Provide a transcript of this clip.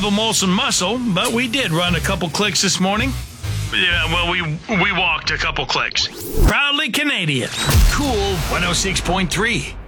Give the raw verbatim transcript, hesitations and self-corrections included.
Rebel Molson Muscle, but we did run a couple clicks this morning. Yeah, well, we we walked a couple clicks. Proudly Canadian. Cool one oh six point three.